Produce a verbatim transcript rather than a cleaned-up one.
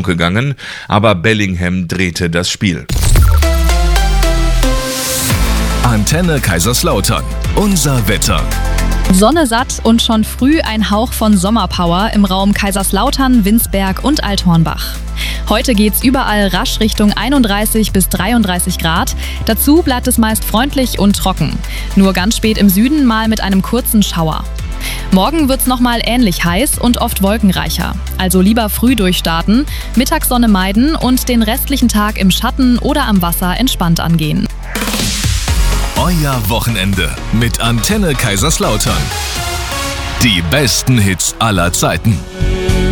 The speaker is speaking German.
Führung gegangen, aber Bellingham drehte das Spiel. Antenne Kaiserslautern. Unser Wetter. Sonne satt und schon früh ein Hauch von Sommerpower im Raum Kaiserslautern, Winsberg und Althornbach. Heute geht's überall rasch Richtung einunddreißig bis dreiunddreißig Grad. Dazu bleibt es meist freundlich und trocken. Nur ganz spät im Süden mal mit einem kurzen Schauer. Morgen wird's nochmal ähnlich heiß und oft wolkenreicher. Also lieber früh durchstarten, Mittagssonne meiden und den restlichen Tag im Schatten oder am Wasser entspannt angehen. Euer Wochenende mit Antenne Kaiserslautern. Die besten Hits aller Zeiten.